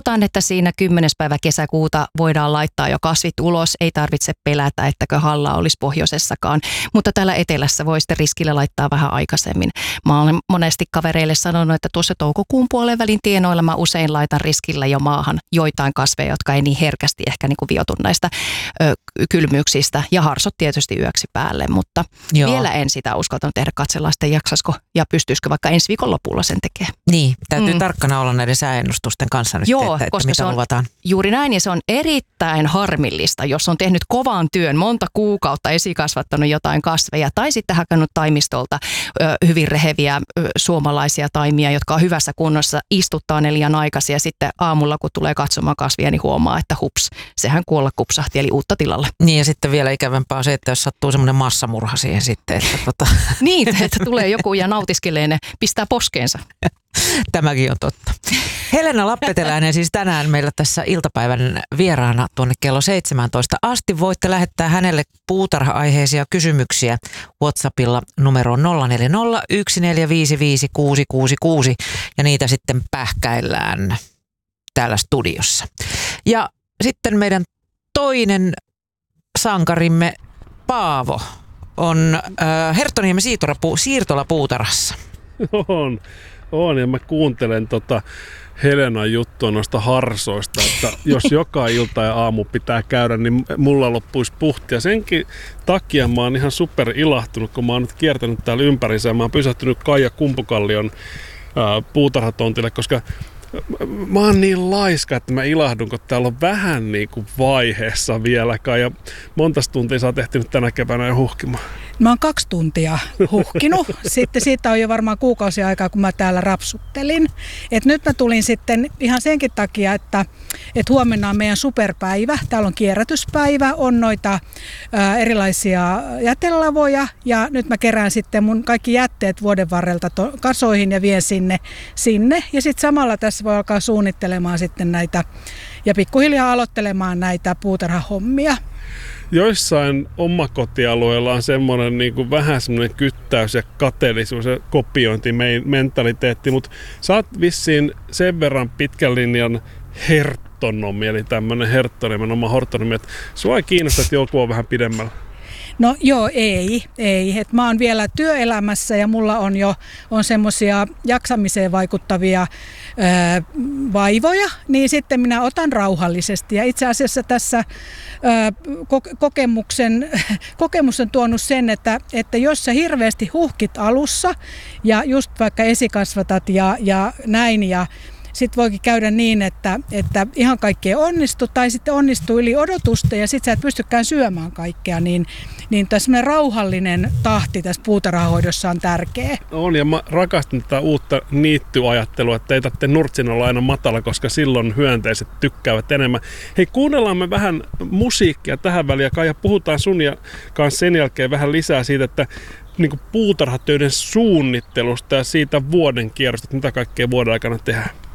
Uskotaan, että siinä 10. päivä kesäkuuta voidaan laittaa jo kasvit ulos. Ei tarvitse pelätä, ettäkö halla olisi pohjoisessakaan. Mutta täällä etelässä voi sitten riskillä laittaa vähän aikaisemmin. Mä olen monesti kavereille sanonut, että tuossa toukokuun puolen välin tienoilla mä usein laitan riskillä jo maahan joitain kasveja, jotka ei niin herkästi ehkä niin kuin viotu näistä kylmyyksistä. Ja harsot tietysti yöksi päälle, mutta vielä en sitä uskaltanut tehdä. Katsellaan sitten, jaksaisiko ja pystyisikö vaikka ensi viikon lopulla sen tekemään. Niin, täytyy tarkkana olla näiden sääennustusten kanssa nyt, että koska mitä se on luvataan. Juuri näin, ja se on erittäin harmillista, jos on tehnyt kovan työn, monta kuukautta esikasvattanut jotain kasveja, tai sitten hakannut taimistolta hyvin reheviä suomalaisia taimia, jotka on hyvässä kunnossa, istuttaa ne liian aikaisin, ja sitten aamulla, kun tulee katsomaan kasvia, niin huomaa, että hups, sehän kuolla kupsahti, eli uutta tilalle. Niin, ja sitten vielä ikävämpää on se, että jos sattuu semmoinen massamurha siihen sitten. Että Niin, että tulee joku ja nautiskelee ne, pistää poskeensa. Tämäkin on totta. Helena Lappeteläinen siis tänään meillä tässä iltapäivän vieraana tuonne kello 17 asti. Voitte lähettää hänelle puutarha-aiheisia kysymyksiä WhatsAppilla numeroon 040 1455 666 ja niitä sitten pähkäillään täällä studiossa. Ja sitten meidän toinen sankarimme Paavo on Herttoniemen siirtolapuutarhassa. On, ja mä kuuntelen Helenan juttua noista harsoista, että jos joka ilta ja aamu pitää käydä, niin mulla loppuisi puhtia. Senkin takia mä oon ihan super ilahtunut, kun mä oon nyt kiertänyt täällä ympärissä ja mä oon pysähtynyt Kaija Kumpukallion puutarhatontille, koska mä oon niin laiska, että mä ilahdun, kun täällä on vähän niin kuin vaiheessa vieläkään. Ja monta tuntia sä oot ehtinyt tänä keväänä jo huhkimaan? Mä oon 2 tuntia huhkinut. Sitten siitä on jo varmaan kuukausia aikaa, kun mä täällä rapsuttelin. Et nyt mä tulin sitten ihan senkin takia, että huomenna on meidän superpäivä. Täällä on kierrätyspäivä, on noita erilaisia jätelavoja. Ja nyt mä kerään sitten mun kaikki jätteet vuoden varrelta kasoihin ja vien sinne. Ja sitten samalla tässä voi alkaa suunnittelemaan sitten näitä ja pikkuhiljaa aloittelemaan näitä puutarhahommia. Joissain omakotialueilla on semmoinen niin kuin vähän semmoinen kyttäys ja kateellisuus ja kopiointimentaliteetti, mutta sä oot vissiin sen verran pitkän linjan herttonomi, eli tämmöinen Herttoniemen oma horttonomi, että sua ei kiinnosta, että joku on vähän pidemmällä. No joo, ei. Et mä oon vielä työelämässä ja mulla on semmoisia jaksamiseen vaikuttavia vaivoja, niin sitten minä otan rauhallisesti. Ja itse asiassa tässä kokemus on tuonut sen, että jos sä hirveästi huhkit alussa ja just vaikka esikasvatat ja näin ja sitten voikin käydä niin, että ihan kaikki ei onnistu tai sitten onnistuu yli odotusta ja sitten sä et pystykään syömään kaikkea, niin tämmöinen rauhallinen tahti tässä puutarhahoidossa on tärkeä. On, ja mä rakastan tätä uutta niittyajattelua, että ei tarvitse nurtsin olla aina matala, koska silloin hyönteiset tykkäävät enemmän. Hei, kuunnellaan me vähän musiikkia tähän väliin, ja puhutaan sun kanssa sen jälkeen vähän lisää siitä, että niin puutarhatöiden suunnittelusta ja siitä vuoden kierrosta, että mitä kaikkea vuoden aikana tehdään.